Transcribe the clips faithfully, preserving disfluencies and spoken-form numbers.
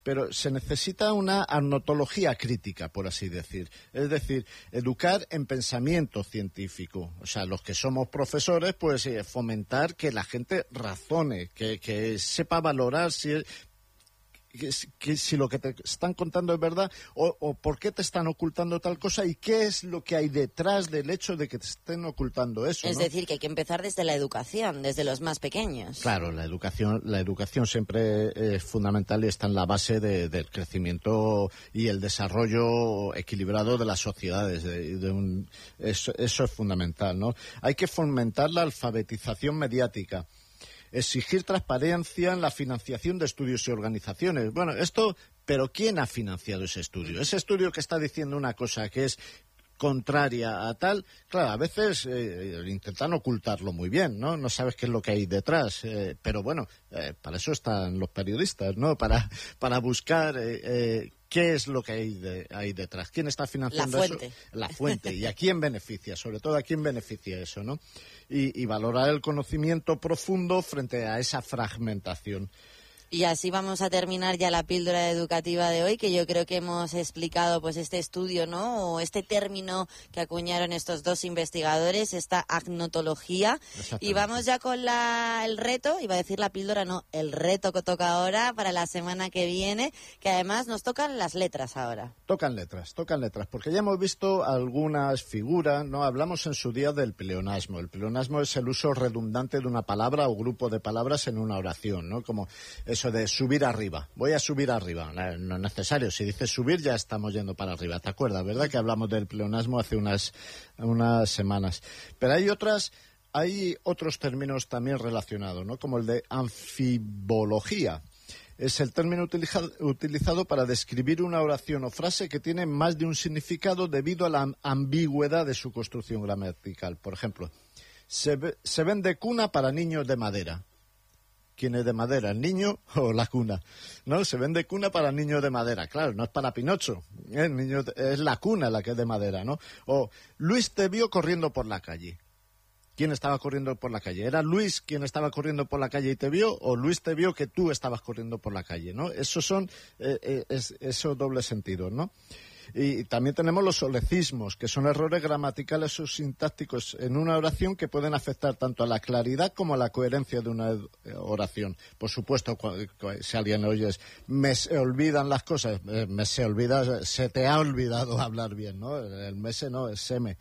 pero se necesita una arnotología crítica, por así decir. Es decir, educar en pensamiento científico. O sea, los que somos profesores, pues eh, fomentar que la gente razone, que, que sepa valorar si... Que, que si lo que te están contando es verdad o, o por qué te están ocultando tal cosa y qué es lo que hay detrás del hecho de que te estén ocultando eso, es ¿no? decir, que hay que empezar desde la educación, desde los más pequeños. Claro, la educación la educación siempre es fundamental y está en la base de, del crecimiento y el desarrollo equilibrado de las sociedades. De, de un, eso, eso es fundamental, ¿no? Hay que fomentar la alfabetización mediática. Exigir transparencia en la financiación de estudios y organizaciones. Bueno, esto, pero ¿quién ha financiado ese estudio? Ese estudio que está diciendo una cosa que es contraria a tal, claro, a veces eh, intentan ocultarlo muy bien, ¿no? No sabes qué es lo que hay detrás, eh, pero bueno, eh, para eso están los periodistas, ¿no? Para, para buscar eh, eh, qué es lo que hay, de, hay detrás, quién está financiando la fuente. eso. La fuente. Y a quién beneficia, sobre todo a quién beneficia eso, ¿no? Y, y valorar el conocimiento profundo frente a esa fragmentación. Y así vamos a terminar ya la píldora educativa de hoy, que yo creo que hemos explicado pues este estudio, ¿no? O este término que acuñaron estos dos investigadores, esta agnotología. Y vamos ya con la, el reto, iba a decir la píldora, no, el reto que toca ahora para la semana que viene, que además nos tocan las letras ahora. Tocan letras, tocan letras, porque ya hemos visto algunas figuras, ¿no? Hablamos en su día del pleonasmo. El pleonasmo es el uso redundante de una palabra o grupo de palabras en una oración, ¿no? Como eso de subir arriba. Voy a subir arriba. No es necesario. Si dices subir, ya estamos yendo para arriba. ¿Te acuerdas, verdad? Que hablamos del pleonasmo hace unas, unas semanas. Pero hay otras, hay otros términos también relacionados, ¿no? Como el de anfibología. Es el término utilizado, utilizado para describir una oración o frase que tiene más de un significado debido a la ambigüedad de su construcción gramatical. Por ejemplo, se, ve, se vende cuna para niños de madera. ¿Quién es de madera, el niño o la cuna? No, se vende cuna para niños de madera. Claro, no es para Pinocho. El niño es la cuna la que es de madera, ¿no? O Luis te vio corriendo por la calle. ¿Quién estaba corriendo por la calle? ¿Era Luis quien estaba corriendo por la calle y te vio? ¿O Luis te vio que tú estabas corriendo por la calle? ¿No? Esos son eh, eh, es, esos dobles sentidos, ¿no? Y también tenemos los solecismos, que son errores gramaticales o sintácticos en una oración que pueden afectar tanto a la claridad como a la coherencia de una oración. Por supuesto, si alguien oye, me se olvidan las cosas, me se olvida, se te ha olvidado hablar bien, ¿no? El me se no, es seme.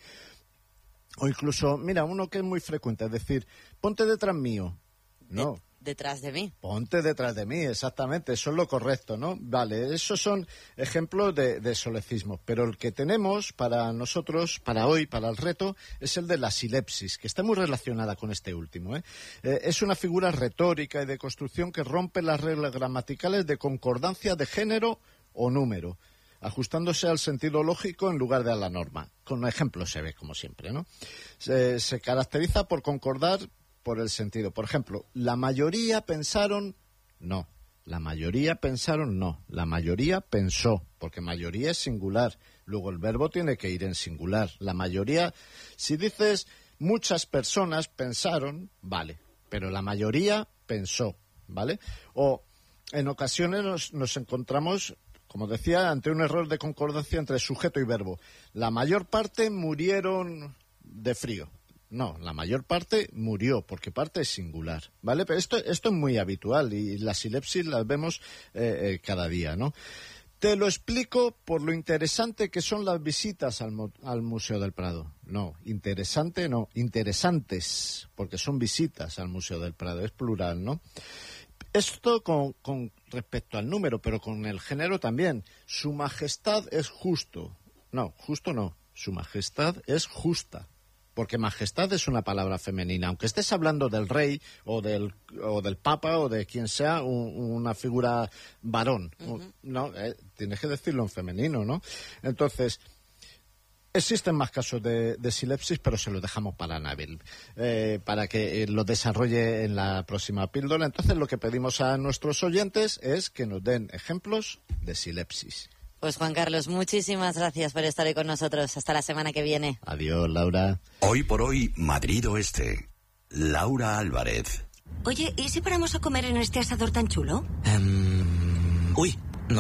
O incluso, mira, uno que es muy frecuente, es decir, ponte detrás mío. No. De- detrás de mí. Ponte detrás de mí, exactamente, eso es lo correcto, ¿no? Vale, esos son ejemplos de, de solecismo, pero el que tenemos para nosotros, para hoy, para el reto, es el de la silepsis, que está muy relacionada con este último, ¿eh? Eh, es una figura retórica y de construcción que rompe las reglas gramaticales de concordancia de género o número, ajustándose al sentido lógico en lugar de a la norma. Con ejemplos se ve, como siempre, ¿no? Se, se caracteriza por concordar por el sentido. Por ejemplo, la mayoría pensaron, no. La mayoría pensaron, no. La mayoría pensó, porque mayoría es singular. Luego el verbo tiene que ir en singular. La mayoría, si dices muchas personas pensaron, vale. Pero la mayoría pensó, ¿vale? O en ocasiones nos, nos encontramos, como decía, ante un error de concordancia entre sujeto y verbo. La mayor parte murieron de frío. No, la mayor parte murió, porque parte es singular, ¿vale? Pero esto, esto es muy habitual y las silepsis las vemos eh, eh, cada día, ¿no? Te lo explico por lo interesante que son las visitas al, al Museo del Prado. No, interesante no, interesantes, porque son visitas al Museo del Prado, es plural, ¿no? Esto con, con respecto al número, pero con el género también. Su majestad es justo. No, justo no, su majestad es justa. Porque majestad es una palabra femenina. Aunque estés hablando del rey o del, o del papa o de quien sea un, una figura varón, uh-huh. ¿no? Eh, tienes que decirlo en femenino, ¿no? Entonces, existen más casos de, de silepsis, pero se los dejamos para Nabil, eh, para que eh, lo desarrolle en la próxima píldora. Entonces, lo que pedimos a nuestros oyentes es que nos den ejemplos de silepsis. Pues Juan Carlos, muchísimas gracias por estar hoy con nosotros. Hasta la semana que viene. Adiós, Laura. Hoy por hoy, Madrid Oeste. Laura Álvarez. Oye, ¿y si paramos a comer en este asador tan chulo? Um... Uy,